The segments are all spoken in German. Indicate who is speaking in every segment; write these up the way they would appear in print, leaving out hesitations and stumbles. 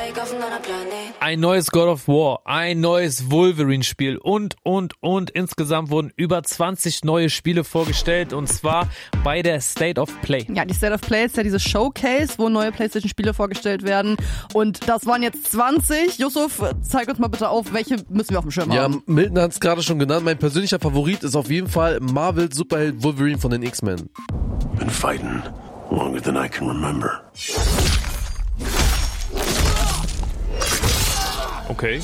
Speaker 1: Ein neues God of War, ein neues Wolverine-Spiel und. Insgesamt wurden über 20 neue Spiele vorgestellt und zwar bei der State of Play.
Speaker 2: Ja, die State of Play ist ja dieses Showcase, wo neue PlayStation-Spiele vorgestellt werden und das waren jetzt 20. Yusuf, zeig uns mal bitte auf, welche müssen wir auf dem Schirm haben.
Speaker 3: Ja, Milton hat es gerade schon genannt. Mein persönlicher Favorit ist auf jeden Fall Marvel Superheld Wolverine von den X-Men.
Speaker 4: Been fighting longer than I can remember.
Speaker 1: Okay.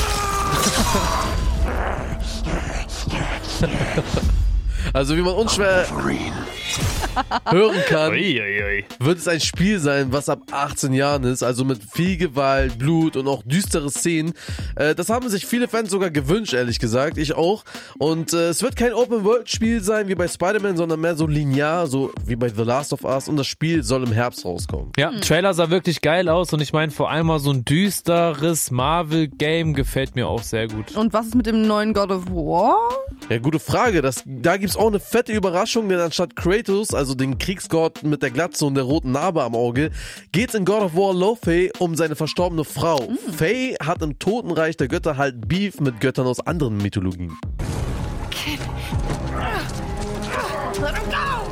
Speaker 3: Also wie man unschwer hören kann, wird es ein Spiel sein, was ab 18 Jahren ist, also mit viel Gewalt, Blut und auch düstere Szenen. Das haben sich viele Fans sogar gewünscht, ehrlich gesagt, ich auch. Und es wird kein Open-World-Spiel sein wie bei Spider-Man, sondern mehr so linear, so wie bei The Last of Us. Und das Spiel soll im Herbst rauskommen.
Speaker 1: Ja, Trailer sah wirklich geil aus und ich meine vor allem mal so ein düsteres Marvel-Game gefällt mir auch sehr gut.
Speaker 2: Und was ist mit dem neuen God of War?
Speaker 3: Ja, gute Frage. Da gibt's auch eine fette Überraschung, denn anstatt Kratos, also den Kriegsgott mit der Glatze und der roten Narbe am Auge, geht's in God of War Lo-Fei um seine verstorbene Frau. Faye hat im Totenreich der Götter halt Beef mit Göttern aus anderen Mythologien.
Speaker 2: Kid. Let him go.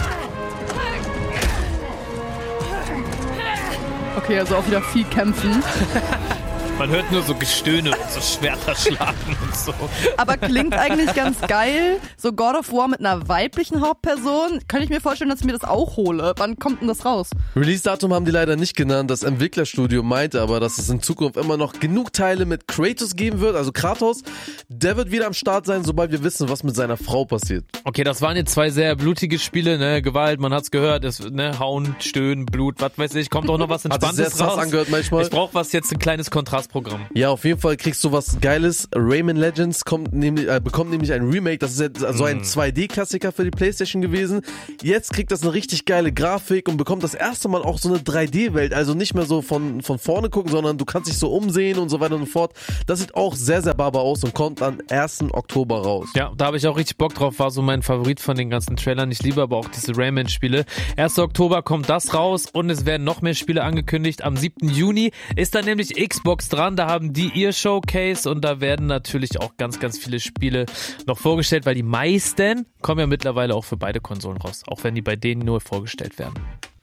Speaker 2: Okay, also auch wieder viel kämpfen.
Speaker 1: Man hört nur so Gestöhne und so Schwerter schlagen und so.
Speaker 2: Aber klingt eigentlich ganz geil. So God of War mit einer weiblichen Hauptperson. Könnte ich mir vorstellen, dass ich mir das auch hole. Wann kommt denn das raus?
Speaker 3: Release-Datum haben die leider nicht genannt. Das Entwicklerstudio meinte aber, dass es in Zukunft immer noch genug Teile mit Kratos geben wird. Also Kratos, der wird wieder am Start sein, sobald wir wissen, was mit seiner Frau passiert.
Speaker 1: Okay, das waren jetzt zwei sehr blutige Spiele, ne? Gewalt, man hat's gehört, Hauen, Stöhnen, Blut, was weiß ich. Kommt auch noch was Entspanntes raus.
Speaker 3: Angehört manchmal.
Speaker 1: Ich brauche was jetzt, ein kleines Kontrastprogramm.
Speaker 3: Ja, auf jeden Fall kriegst du was Geiles. Rayman Legends bekommt nämlich ein Remake. Das ist jetzt so ein 2D-Klassiker für die PlayStation gewesen. Jetzt kriegt das eine richtig geile Grafik und bekommt das erste Mal auch so eine 3D-Welt. Also nicht mehr so von vorne gucken, sondern du kannst dich so umsehen und so weiter und so fort. Das sieht auch sehr, sehr barbar aus und kommt am 1. Oktober raus.
Speaker 1: Ja, da habe ich auch richtig Bock drauf. War so mein Favorit von den ganzen Trailern. Ich liebe aber auch diese Rayman-Spiele. 1. Oktober kommt das raus und es werden noch mehr Spiele angekündigt. Am 7. Juni ist dann nämlich Xbox dran. Da haben die ihr Showcase und da werden natürlich auch ganz, ganz viele Spiele noch vorgestellt, weil die meisten kommen ja mittlerweile auch für beide Konsolen raus. Auch wenn die bei denen nur vorgestellt werden.